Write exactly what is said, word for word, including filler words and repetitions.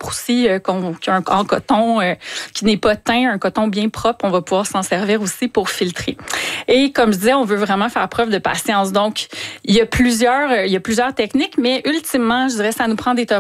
aussi, euh, qu'on, qu'un en coton euh, qui n'est pas teint, un coton bien propre, on va pouvoir s'en servir aussi pour filtrer. Et comme je disais, on veut vraiment faire preuve de patience. Donc, il y a plusieurs, il y a plusieurs techniques, mais ultimement, je dirais, ça nous prend des